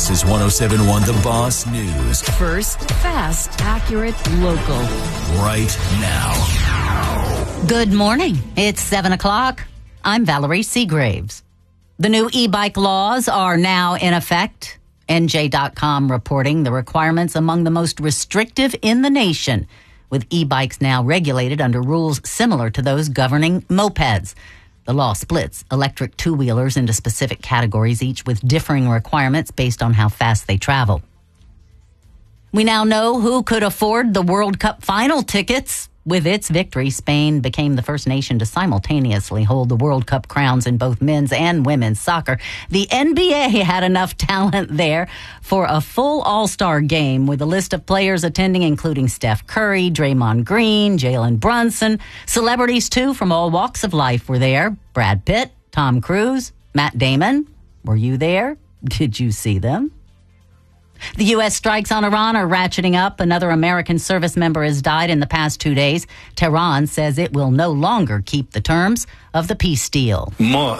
This is 107.1 The Boss News. First, fast, accurate, local. Right now. Good morning. It's 7 o'clock. I'm Valerie Seagraves. The new e-bike laws are now in effect. NJ.com reporting the requirements among the most restrictive in the nation, with e-bikes now regulated under rules similar to those governing mopeds. The law splits electric two-wheelers into specific categories, each with differing requirements based on how fast they travel. We now know who could afford the World Cup final tickets. With its victory, Spain became the first nation to simultaneously hold the World Cup crowns in both men's and women's soccer. The NBA had enough talent there for a full all-star game, with a list of players attending including Steph Curry, Draymond Green, Jalen Brunson. Celebrities, too, from all walks of life were there. Brad Pitt, Tom Cruise, Matt Damon. Were you there? Did you see them? The U.S. strikes on Iran are ratcheting up. Another American service member has died in the past 2 days. Tehran says it will no longer keep the terms of the peace deal.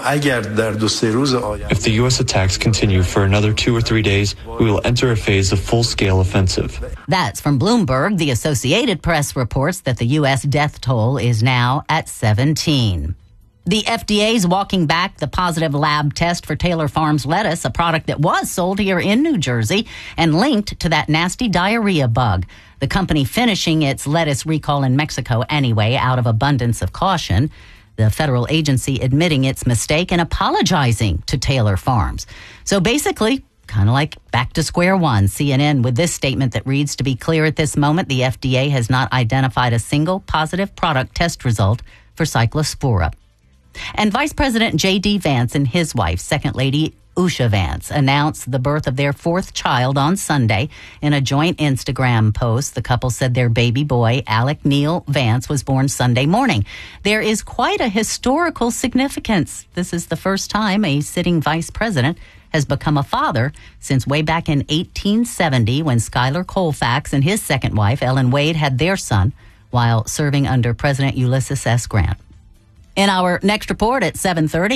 If the U.S. attacks continue for another 2 or 3 days, we will enter a phase of full-scale offensive. That's from Bloomberg. The Associated Press reports that the U.S. death toll is now at 17. The FDA is walking back the positive lab test for Taylor Farms lettuce, a product that was sold here in New Jersey and linked to that nasty diarrhea bug. The company finishing its lettuce recall in Mexico anyway, out of abundance of caution. The federal agency admitting its mistake and apologizing to Taylor Farms. So basically, kind of like back to square one. CNN with this statement that reads, to be clear at this moment, the FDA has not identified a single positive product test result for Cyclospora. And Vice President J.D. Vance and his wife, Second Lady Usha Vance, announced the birth of their fourth child on Sunday. In a joint Instagram post, the couple said their baby boy, Alec Neil Vance, was born Sunday morning. There is quite a historical significance. This is the first time a sitting vice president has become a father since way back in 1870, when Schuyler Colfax and his second wife, Ellen Wade, had their son while serving under President Ulysses S. Grant. In our next report at 7:30,